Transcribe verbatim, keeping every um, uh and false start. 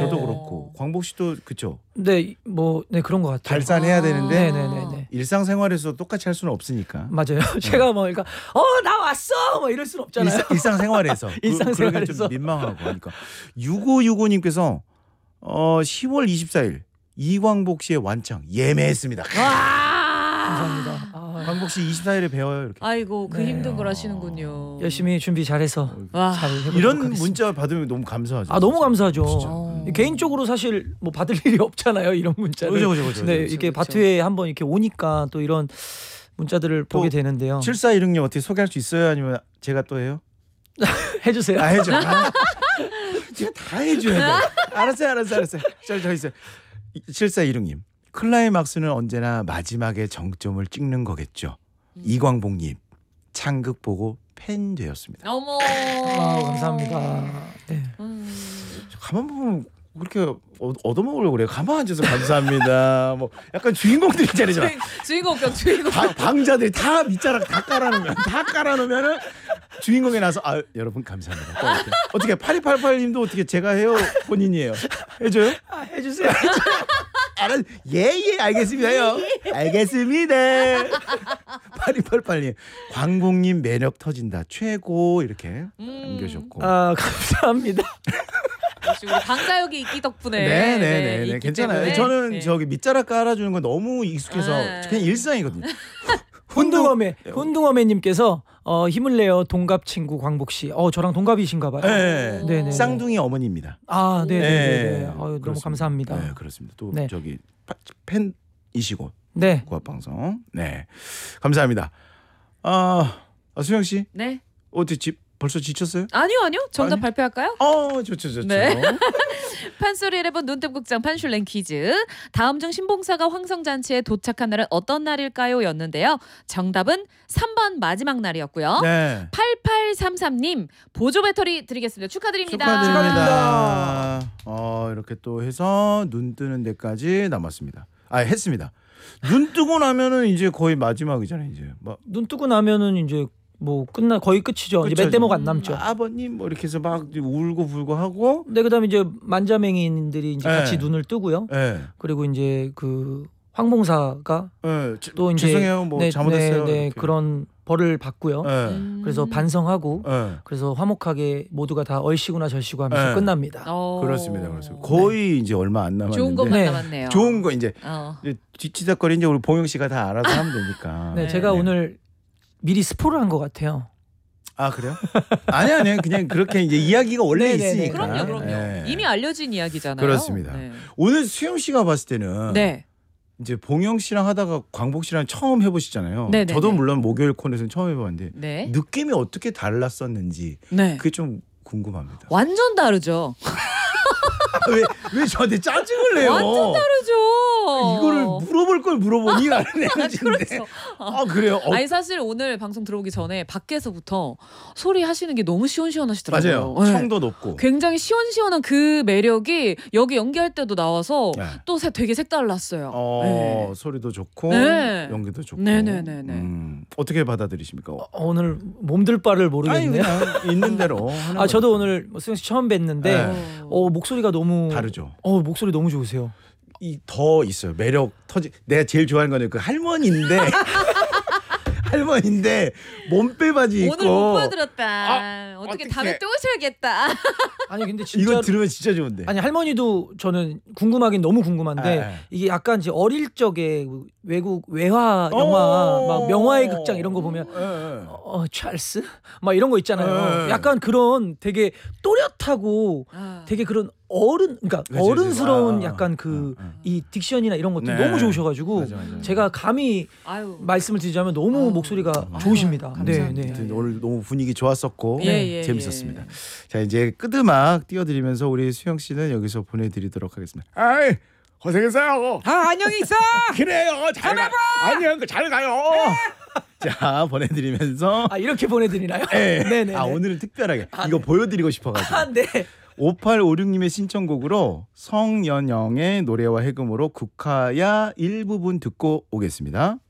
저도 그렇고 광복 씨도 그쵸? 네, 뭐 네 그런 것 같아요. 발산해야 아. 되는데 네네네. 일상생활에서 똑같이 할 수는 없으니까. 맞아요. 제가 뭐 그러니까 어나 왔어 뭐 이럴 수는 없잖아요. 일상, 일상생활에서 일상생활에서 그, 좀 민망하고 그러니까 육오육오님께서 어, 시월 이십사일 이광복 씨의 완창 예매했습니다. 감사합니다. 아, 광복 씨 이십사일에 배워요 이렇게. 아이고 그 네. 힘든 걸 하시는군요. 열심히 준비 잘해서 와. 잘 해보도록 이런 하겠습니다. 문자 받으면 너무 감사하죠. 아 너무 감사하죠. 진짜. 어. 개인적으로 사실 뭐 받을 일이 없잖아요 이런 문자를. 그죠, 그죠, 그죠, 네 그죠. 이렇게 그죠. 바투에 한번 이렇게 오니까 또 이런 문자들을 보게 되는데요. 칠사일육님 어떻게 소개할 수 있어요? 아니면 제가 또 해요? 해주세요. 아 해줘. 아, 제가 다 해줘야 돼. 알았어요, 알았어요, 알았어요. 저, 저 있어요. 칠사일육님 클라이막스는 언제나 마지막에 정점을 찍는 거겠죠. 음. 이광복님 창극 보고 팬 되었습니다. 어머. 아 감사합니다. 네. 음. 가만 보면 그렇게 어- 얻어먹으려고 그래요. 가만 앉아서 감사합니다. 뭐 약간 주인공들 있잖아요. 주인, 주인공격 주인공. 방, 방자들이 다 밑자락 다 깔아놓으면 다 깔아놓으면은 주인공에 나서 아 여러분 감사합니다. 또 이렇게. 어떻게 팔이팔팔님도 어떻게 제가 해요? 본인이에요. 해줘요? 아, 해주세요. 알았 예예 알겠습니다요. 알겠습니다. 팔이팔팔님 광복님 매력 터진다 최고 이렇게 음. 남겨주셨고. 아 감사합니다. 역시 우리 방자역이 있기 덕분에. 네네네 있기 괜찮아요. 때문에. 저는 네. 저기 밑자락 깔아주는 건 너무 익숙해서 네. 그냥 일상이거든요. 혼둥어매 혼둥어매님께서 어, 힘을 내요 동갑 친구 광복 씨. 어 저랑 동갑이신가봐요. 네. 네네. 쌍둥이 어머니입니다. 아 네네네. 네. 어, 너무 그렇습니다. 감사합니다. 네 그렇습니다. 또 네. 저기 파- 팬이시고 네. 고압방송 네 감사합니다. 아, 아 수영 씨 네. 어디 집 벌써 지쳤어요? 아니요 아니요. 정답 아니? 발표할까요? 어 좋죠 좋죠. 네. 판소리 일본 눈뜸국장 판슐랭 퀴즈. 다음 중 신봉사가 황성잔치에 도착한 날은 어떤 날일까요? 였는데요. 정답은 삼 번 마지막 날이었고요. 네. 팔팔삼삼님 보조 배터리 드리겠습니다. 축하드립니다. 축하드립니다. 어 이렇게 또 해서 눈 뜨는 데까지 남았습니다. 아 했습니다. 눈 뜨고 나면은 이제 거의 마지막이잖아요. 이제 막 눈 뜨고 나면은 이제 뭐 끝나 거의 끝이죠. 이제 그쵸, 몇 대목 안 남죠. 아버님 뭐 이렇게 해서 막 울고 불고 하고. 네 그다음에 이제 만자맹이들이 이제 네. 같이 눈을 뜨고요. 예. 그리고 이제 그 황봉사가 예. 또 이제 죄송해요. 뭐 네, 잘못했어요. 네, 네, 이렇게. 그런 벌을 받고요. 예. 음. 그래서 반성하고 예. 그래서 화목하게 모두가 다 얼씨구나 절씨구 하면서 네. 끝납니다. 어. 그렇습니다. 그래서 거의 이제 얼마 안 남았는데 좋은 것만 네. 남았네요. 좋은 거 이제 어. 이제 뒤치다거리 이제 우리 봉영 씨가 다 알아서 하면 되니까. 네, 네. 제가 네. 오늘 미리 스포를 한 것 같아요. 아 그래요? 아니 아니 그냥 그렇게 이제 이야기가 원래 네, 네, 네. 있으니까. 그럼요, 그럼요. 네. 이미 알려진 이야기잖아요. 그렇습니다. 네. 오늘 수영 씨가 봤을 때는 네. 이제 봉영 씨랑 하다가 광복 씨랑 처음 해보시잖아요. 네, 네, 저도 네. 물론 목요일 코너에서는 처음 해봤는데 네. 느낌이 어떻게 달랐었는지 네. 그게 좀 궁금합니다. 완전 다르죠. 왜 왜 저한테 짜증을 내요? 완전 다르죠. 이거를 물어볼 걸 물어보니 라는 에너지인데. 그렇죠. 아 그래요? 어, 아니 사실 오늘 방송 들어오기 전에 밖에서부터 소리 하시는 게 너무 시원시원하시더라고요. 맞아요. 네. 청도 높고. 굉장히 시원시원한 그 매력이 여기 연기할 때도 나와서 네. 또 세- 되게 색달랐어요. 어 네. 소리도 좋고 네. 연기도 좋고. 네네네네. 음, 어떻게 받아들이십니까? 어, 오늘 몸들 바를 아니 모르겠네요. 그냥 있는 대로. 하는 아 저도 거죠. 오늘 뭐 수영 씨 처음 뵀는데 네. 어 목소리가 너무 다르죠. 어 목소리 너무 좋으세요. 이 더 있어요. 매력 터지. 내가 제일 좋아하는 거는 그 할머니인데 할머니인데 몸빼 바지 입고. 오늘 못 보여드렸다. 아, 어떻게 어떡해. 다음에 또 오셔야겠다. 아니 근데 진짜 이거 들으면 진짜 좋은데. 아니 할머니도 저는 궁금하긴 너무 궁금한데 네. 이게 약간 이제 어릴 적에 외국 외화 영화 오. 막 명화의 극장 이런 거 보면 예, 예. 어 찰스 막 이런 거 있잖아요. 네. 약간 그런 되게 또렷하고 아. 되게 그런 어른 그러니까 그치, 그치. 어른스러운 아, 약간 그 아, 아. 이 딕션이나 이런 것들 네. 너무 좋으셔가지고 맞아, 맞아. 제가 감히 아유. 말씀을 드리자면 너무 아유. 목소리가 아유, 좋으십니다. 네, 감사합니다. 네. 아무튼 오늘 너무 분위기 좋았었고 예, 예, 재밌었습니다. 예. 자 이제 끄드막 띄워드리면서 우리 수영 씨는 여기서 보내드리도록 하겠습니다. 아이 고생했어요. 아 안녕히 있어. 그래요. 잘 가. 안녕. 잘 가요. 자 보내드리면서. 아 이렇게 보내드리나요? 예. 네네. 아 오늘은 특별하게 아, 이거 네. 보여드리고 싶어가지고. 아 네. 오팔오육님의 신청곡으로 성연영의 노래와 해금으로 국화야 일부분 듣고 오겠습니다.